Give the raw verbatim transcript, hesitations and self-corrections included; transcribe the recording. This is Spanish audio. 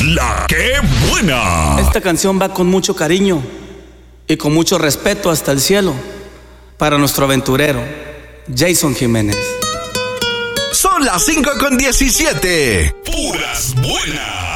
La que buena. Esta canción va con mucho cariño y con mucho respeto hasta el cielo para nuestro aventurero Jason Jiménez. Son las cinco con diecisiete. Puras buenas.